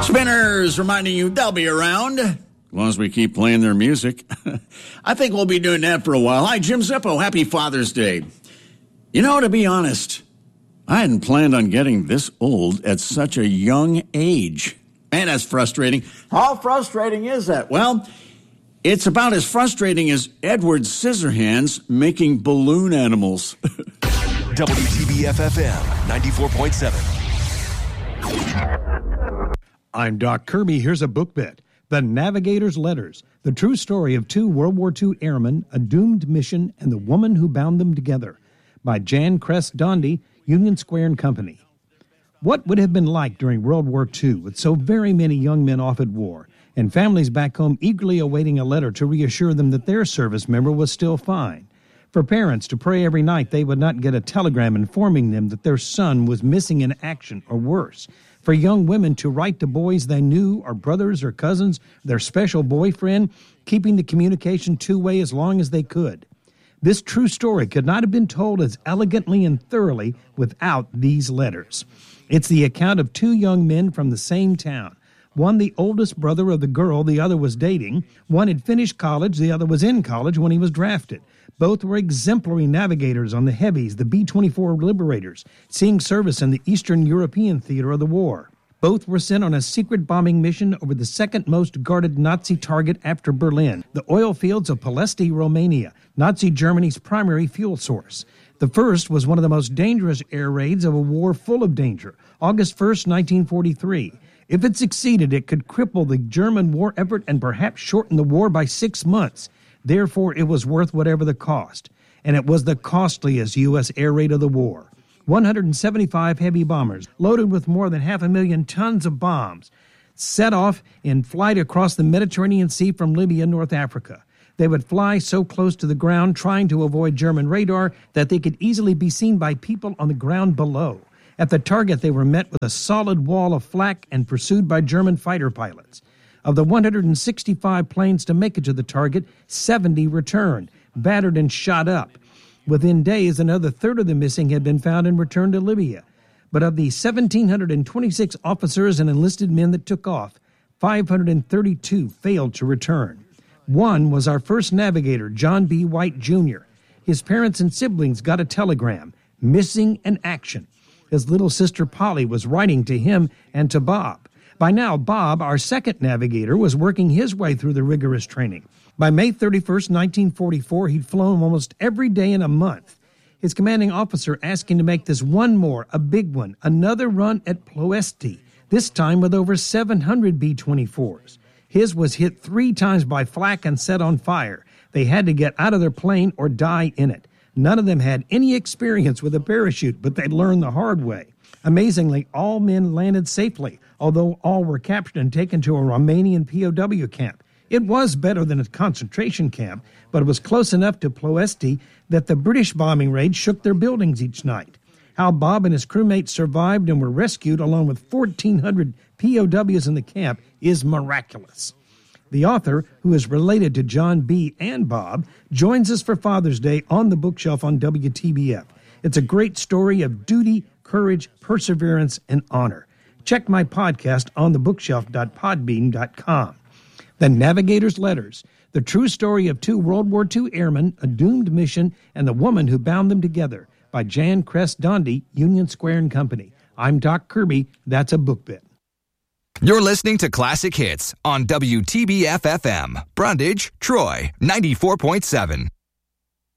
Spinners reminding you they'll be around as long as we keep playing their music. I think we'll be doing that for a while. Hi, Jim Zippo. Happy Father's Day. You know, to be honest, I hadn't planned on getting this old at such a young age. Man, that's frustrating. How frustrating is that? Well, it's about as frustrating as Edward Scissorhands making balloon animals. WTBF-FM 94.7. I'm Doc Kirby. Here's a book bit. The Navigator's Letters, the true story of two World War II airmen, a doomed mission, and the woman who bound them together, by Jan Crest Dondi, Union Square and Company. What would it have been like during World War II with so very many young men off at war, and families back home eagerly awaiting a letter to reassure them that their service member was still fine? For parents to pray every night they would not get a telegram informing them that their son was missing in action or worse. For young women to write to boys they knew, or brothers or cousins, their special boyfriend, keeping the communication two-way as long as they could. This true story could not have been told as elegantly and thoroughly without these letters. It's the account of two young men from the same town. One the oldest brother of the girl the other was dating. One had finished college, the other was in college when he was drafted. Both were exemplary navigators on the heavies, the B-24 Liberators, seeing service in the Eastern European theater of the war. Both were sent on a secret bombing mission over the second most guarded Nazi target after Berlin, the oil fields of Ploesti, Romania, Nazi Germany's primary fuel source. The first was one of the most dangerous air raids of a war full of danger, August 1st, 1943. If it succeeded, it could cripple the German war effort and perhaps shorten the war by 6 months. Therefore, it was worth whatever the cost. And it was the costliest U.S. air raid of the war. 175 heavy bombers, loaded with more than 500,000 tons of bombs, set off in flight across the Mediterranean Sea from Libya, North Africa. They would fly so close to the ground, trying to avoid German radar, that they could easily be seen by people on the ground below. At the target, they were met with a solid wall of flak and pursued by German fighter pilots. Of the 165 planes to make it to the target, 70 returned, battered and shot up. Within days, another third of the missing had been found and returned to Libya. But of the 1,726 officers and enlisted men that took off, 532 failed to return. One was our first navigator, John B. White, Jr. His parents and siblings got a telegram, missing in action. His little sister Polly was writing to him and to Bob. By now, Bob, our second navigator, was working his way through the rigorous training. By May 31st, 1944, he'd flown almost every day in a month. His commanding officer asked him to make this one more, a big one, another run at Ploesti, this time with over 700 B-24s. His was hit 3 times by flak and set on fire. They had to get out of their plane or die in it. None of them had any experience with a parachute, but they'd learned the hard way. Amazingly, all men landed safely, although all were captured and taken to a Romanian POW camp. It was better than a concentration camp, but it was close enough to Ploesti that the British bombing raids shook their buildings each night. How Bob and his crewmates survived and were rescued along with 1,400 POWs in the camp is miraculous. The author, who is related to John B. and Bob, joins us for Father's Day on the bookshelf on WTBF. It's a great story of duty, courage, perseverance, and honor. Check my podcast on thebookshelf.podbean.com. The Navigator's Letters, the true story of two World War II airmen, a doomed mission, and the woman who bound them together, by Jan Crest Dondi, Union Square and Company. I'm Doc Kirby. That's a book bit. You're listening to Classic Hits on WTBF-FM, Brundage, Troy, 94.7.